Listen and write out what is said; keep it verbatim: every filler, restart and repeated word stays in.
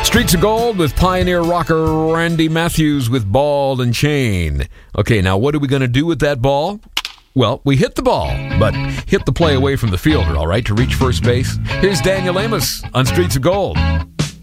Streets of Gold with pioneer rocker Randy Matthews with Ball and Chain. Okay, now what are we going to do with that ball? Well, we hit the ball, but hit the play away from the fielder, all right, to reach first base. Here's Daniel Amos on Streets of Gold.